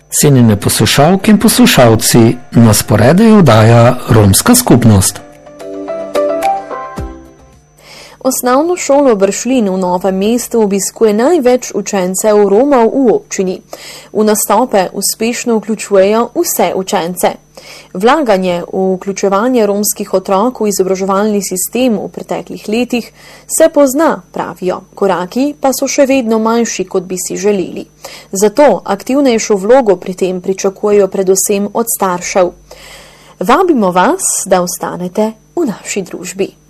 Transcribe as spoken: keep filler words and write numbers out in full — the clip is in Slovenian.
Cenjene poslušalke in poslušalci, na sporedu je oddaja Romska skupnost. Osnovno šolo Bršljin v Novem mestu obiskuje največ učencev Romov v občini. V nastope uspešno vključujejo vse učence. Vlaganje v vključevanje romskih otrok v izobraževalni sistem v preteklih letih se pozna, pravijo. Koraki pa so še vedno manjši, kot bi si želeli. Zato aktivnejšo vlogo pri tem pričakujejo predvsem od staršev. Vabimo vas, da ostanete v naši družbi.